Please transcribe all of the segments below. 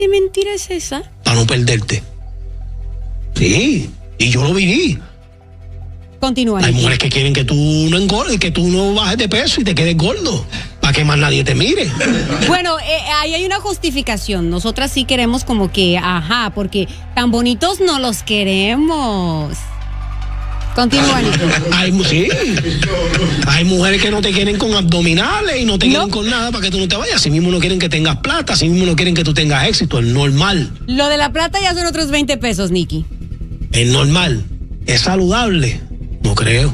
¿Qué mentira es esa? Para no perderte. Sí, y yo lo viví. Continúa. Hay mujeres que quieren que tú no engordes, que tú no bajes de peso y te quedes gordo, para que más nadie te mire. Bueno, ahí hay una justificación. Nosotras sí queremos como que, porque tan bonitos no los queremos. Continúa, Nico. Sí. Hay mujeres que no te quieren con abdominales y no te quieren con nada para que tú no te vayas. Así mismo no quieren que tengas plata, así mismo no quieren que tú tengas éxito. Es normal. Lo de la plata ya son otros 20 pesos, Nicky. Es normal. Es saludable. No creo.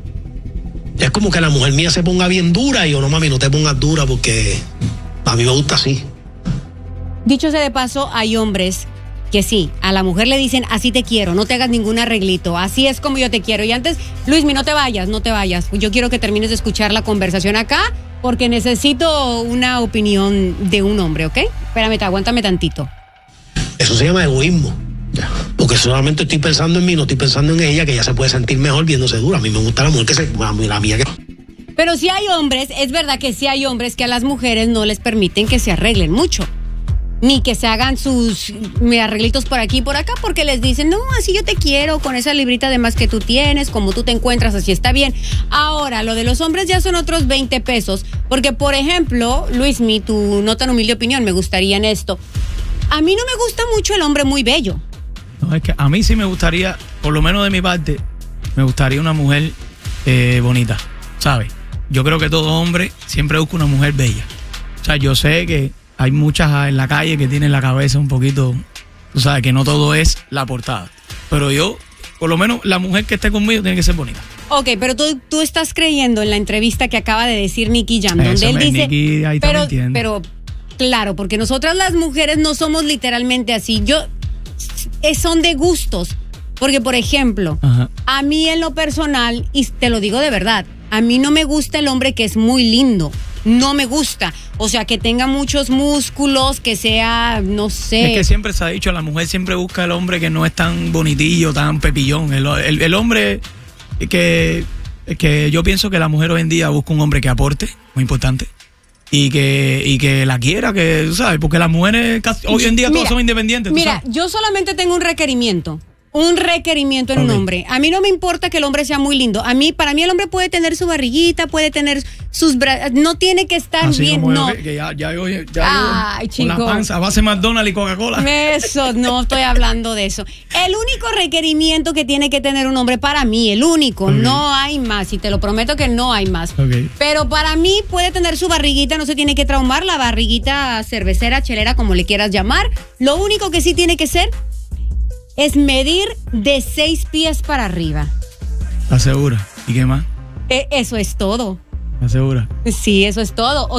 Es como que la mujer mía se ponga bien dura y yo, no, mami, no te pongas dura porque a mí me gusta así. Dicho sea de paso, hay hombres que sí, a la mujer le dicen, así te quiero, no te hagas ningún arreglito, así es como yo te quiero. Y antes, Luismi, no te vayas. Yo quiero que termines de escuchar la conversación acá, porque necesito una opinión de un hombre, ¿ok? Espérame, aguántame tantito. Eso se llama egoísmo. Porque solamente estoy pensando en mí, no estoy pensando en ella, que ella se puede sentir mejor viéndose dura. A mí me gusta la mujer la mía que... Pero sí hay hombres, es verdad que sí hay hombres que a las mujeres no les permiten que se arreglen mucho. Ni que se hagan sus arreglitos por aquí y por acá, porque les dicen, no, así yo te quiero, con esa librita de más que tú tienes, como tú te encuentras, así está bien. Ahora, lo de los hombres ya son otros 20 pesos, porque, por ejemplo, Luismi, tu no tan humilde opinión, me gustaría en esto. A mí no me gusta mucho el hombre muy bello. No, es que a mí sí me gustaría, por lo menos de mi parte, me gustaría una mujer bonita, ¿sabes? Yo creo que todo hombre siempre busca una mujer bella. O sea, yo sé que hay muchas en la calle que tienen la cabeza un poquito, tú sabes, que no todo es la portada. Pero yo, por lo menos, la mujer que esté conmigo tiene que ser bonita. Ok, pero tú estás creyendo en la entrevista que acaba de decir Nicky Jam, donde él dice... Nicky, ahí está mintiendo. Pero, claro, porque nosotras las mujeres no somos literalmente así. Son de gustos. Porque, por ejemplo, a mí en lo personal, y te lo digo de verdad, a mí no me gusta el hombre que es muy lindo. No me gusta. O sea, que tenga muchos músculos, que sea, no sé. Es que siempre se ha dicho, la mujer siempre busca el hombre que no es tan bonitillo, tan pepillón. El hombre que yo pienso que la mujer hoy en día busca un hombre que aporte, muy importante. Y que la quiera, que, ¿sabes? Porque las mujeres hoy en día todas son independientes. Mira, yo solamente tengo un requerimiento en un hombre. A mí no me importa que el hombre sea muy lindo. Para mí el hombre puede tener su barriguita, puede tener sus brazos, no tiene que estar así bien, como no. Ay, chico. Con la panza, a base McDonald's y Coca-Cola. Eso, no estoy hablando de eso. El único requerimiento que tiene que tener un hombre para mí, el único, no hay más, y te lo prometo que no hay más. Pero para mí puede tener su barriguita, no se tiene que traumar, la barriguita cervecera, chelera, como le quieras llamar. Lo único que sí tiene que ser es medir de 6 pies para arriba. ¿Estás segura? ¿Y qué más? Eso es todo. ¿Estás segura? Sí, eso es todo.